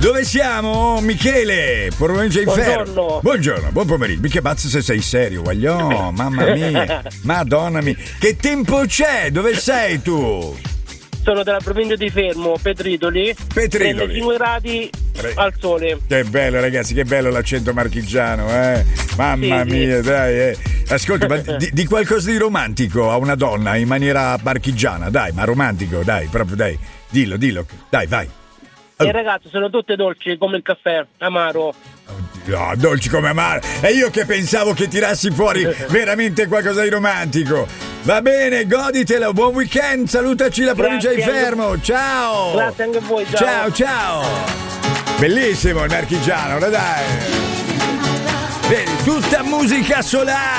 Dove siamo? Michele, provincia di Fermo. Buongiorno. Buongiorno, buon pomeriggio. Mica bazzo se sei serio, guagliò. Mamma mia, madonna mia. Che tempo c'è? Dove sei tu? Sono della provincia di Fermo, Petridoli. 35 gradi al sole. Che bello, ragazzi, che bello l'accento marchigiano, eh? Mamma mia, dai. Ascolta, ma di qualcosa di romantico a una donna in maniera marchigiana, dai, ma romantico, dai, proprio dai. Dillo, dai, vai. Le ragazze sono tutte dolci come il caffè, amaro. No, dolci come amaro. E io che pensavo che tirassi fuori veramente qualcosa di romantico. Va bene, goditela, buon weekend, salutaci la provincia di Fermo. Ciao. Grazie anche a voi, Ciao. Bellissimo il marchigiano, dai. Vedi, tutta musica solare.